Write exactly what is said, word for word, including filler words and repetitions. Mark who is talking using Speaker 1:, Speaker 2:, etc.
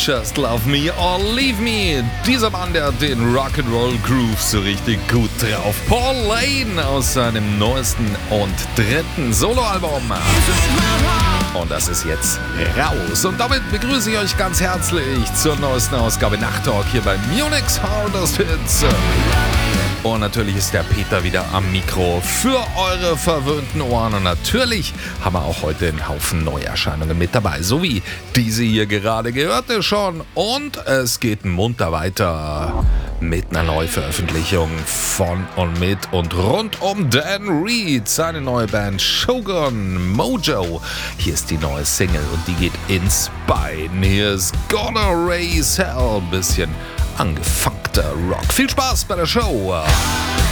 Speaker 1: Just Love Me or Leave Me. Dieser Mann, der hat den Rock'n'Roll Groove so richtig gut drauf. Paul Lane aus seinem neuesten und dritten Soloalbum. Und das ist jetzt raus. Und damit begrüße ich euch ganz herzlich zur neuesten Ausgabe Nacht Talk hier bei Munich's Hardest Hits. Und natürlich ist der Peter wieder am Mikro für eure verwöhnten Ohren. Und natürlich haben wir auch heute einen Haufen Neuerscheinungen mit dabei. So wie diese hier gerade gehörte schon. Und es geht munter weiter mit einer Neuveröffentlichung von und mit und rund um Dan Reed. Seine neue Band Shogun Mojo. Hier ist die neue Single und die geht ins Bein. Hier ist Gonna Raise Hell. Ein bisschen angefunkter Rock. Viel Spaß bei der Show.